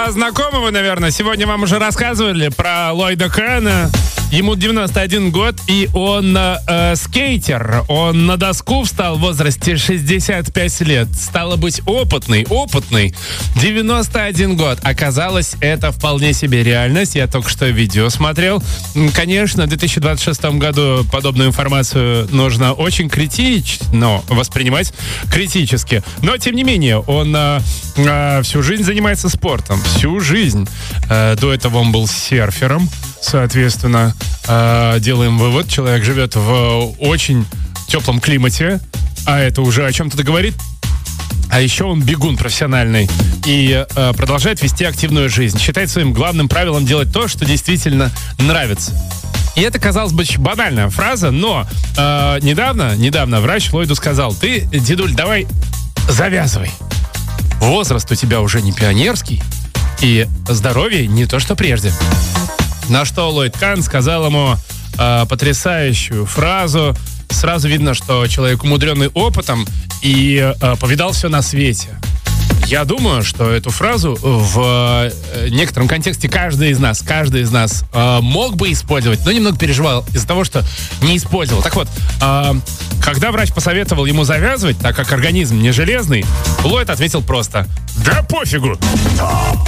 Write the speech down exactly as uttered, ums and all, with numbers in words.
А, знакомы вы, наверное. Сегодня вам уже рассказывали про Ллойда Кэна. Ему девяносто один год, и он э, скейтер. Он на доску встал в возрасте шестьдесят пять лет. Стало быть, опытный, опытный. девяносто один год. Оказалось, это вполне себе реальность. Я только что видео смотрел. Конечно, в две тысячи двадцать шестом году подобную информацию нужно очень критично воспринимать, критически. Но, тем не менее, он э, э, всю жизнь занимается спортом. Всю жизнь. Э, до этого он был серфером. Соответственно, э, делаем вывод, человек живет в очень теплом климате, а это уже о чем-то говорит. А еще он бегун профессиональный и э, продолжает вести активную жизнь. Считает своим главным правилом делать то, что действительно нравится. И это, казалось бы, банальная фраза, но э, недавно, недавно врач Ллойду сказал: ты, дедуль, давай завязывай. Возраст у тебя уже не пионерский, и здоровье не то, что прежде. На что Ллойд Кэн сказал ему э, потрясающую фразу. Сразу видно, что человек умудренный опытом и э, повидал все на свете. Я думаю, что эту фразу в э, некотором контексте каждый из нас, каждый из нас э, мог бы использовать, но немного переживал из-за того, что не использовал. Так вот, э, когда врач посоветовал ему завязывать, так как организм не железный, Ллойд ответил просто: да пофигу.